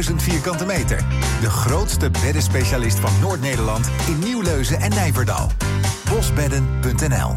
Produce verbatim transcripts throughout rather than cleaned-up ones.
duizend vierkante meter. De grootste beddenspecialist van Noord-Nederland in Nieuwleuzen en Nijverdal. bosbedden punt n l.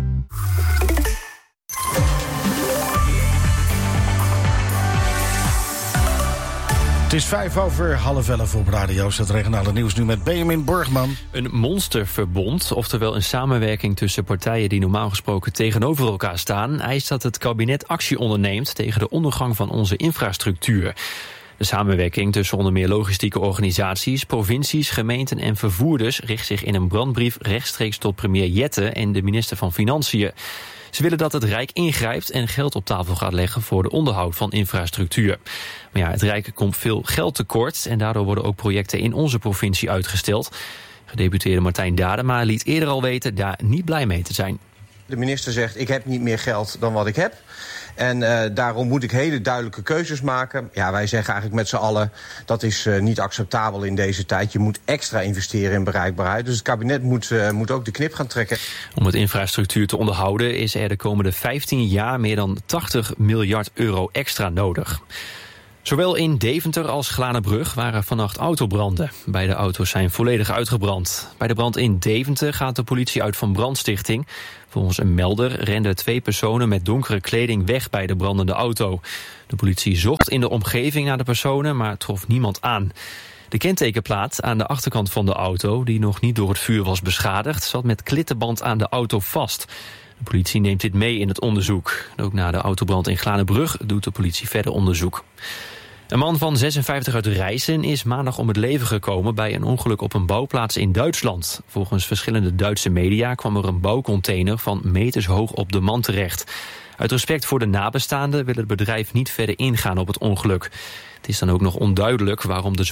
Het is vijf over half elf op radio's. Het regionale nieuws nu met Benjamin Borgman. Een monsterverbond, oftewel een samenwerking tussen partijen die normaal gesproken tegenover elkaar staan, eist dat het kabinet actie onderneemt tegen de ondergang van onze infrastructuur. De samenwerking tussen onder meer logistieke organisaties, provincies, gemeenten en vervoerders richt zich in een brandbrief rechtstreeks tot premier Jette en de minister van Financiën. Ze willen dat het Rijk ingrijpt en geld op tafel gaat leggen voor de onderhoud van infrastructuur. Maar ja, het Rijk komt veel geld tekort en daardoor worden ook projecten in onze provincie uitgesteld. Gedeputeerde Martijn Dadema liet eerder al weten daar niet blij mee te zijn. De minister zegt, ik heb niet meer geld dan wat ik heb. En uh, daarom moet ik hele duidelijke keuzes maken. Ja, wij zeggen eigenlijk met z'n allen, dat is uh, niet acceptabel in deze tijd. Je moet extra investeren in bereikbaarheid. Dus het kabinet moet, uh, moet ook de knip gaan trekken. Om het infrastructuur te onderhouden is er de komende vijftien jaar meer dan tachtig miljard euro extra nodig. Zowel in Deventer als Glanenbrug waren vannacht autobranden. Beide auto's zijn volledig uitgebrand. Bij de brand in Deventer gaat de politie uit van brandstichting. Volgens een melder renden twee personen met donkere kleding weg bij de brandende auto. De politie zocht in de omgeving naar de personen, maar trof niemand aan. De kentekenplaat aan de achterkant van de auto, die nog niet door het vuur was beschadigd, zat met klittenband aan de auto vast. De politie neemt dit mee in het onderzoek. Ook na de autobrand in Glanenbrug doet de politie verder onderzoek. Een man van zesenvijftig uit Rijssen is maandag om het leven gekomen bij een ongeluk op een bouwplaats in Duitsland. Volgens verschillende Duitse media kwam er een bouwcontainer van meters hoog op de man terecht. Uit respect voor de nabestaanden wil het bedrijf niet verder ingaan op het ongeluk. Het is dan ook nog onduidelijk waarom de